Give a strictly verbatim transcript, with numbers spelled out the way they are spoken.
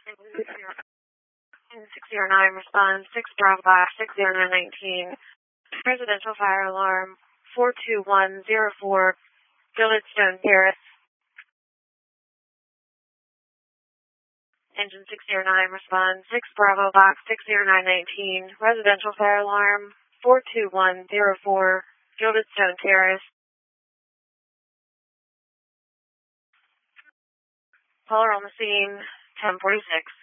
six zero nine responds, six Bravo Box, six zero nine nineteen. Residential fire alarm, four two one zero four, Gilded Stone Terrace. Engine six zero nine responds, six Bravo Box, six zero nine nineteen. Residential fire alarm, four two one zero four, Gilded Stone Terrace. Caller on the scene, ten forty-six.